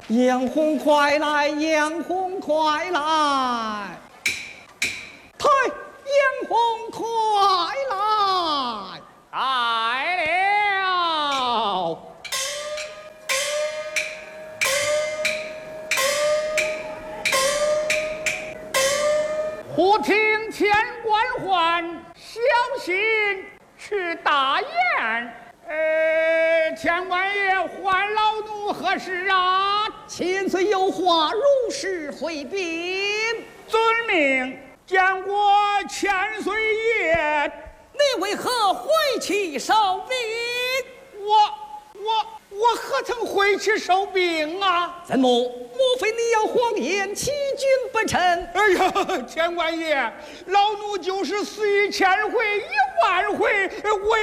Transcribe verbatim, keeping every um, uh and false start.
杨红快来，杨红快来！太杨红快来！ 来了。忽听前官唤，小心去大宴。呃，前官爷唤老奴何事啊？ 千岁有话如实回禀。 遵命，见过千岁爷。 你为何回去收兵？ 我我我何曾回去收兵啊？ 怎么？莫非你要谎言欺君不成？ 哎呀，前官爷，老奴就是死于千回一万回，为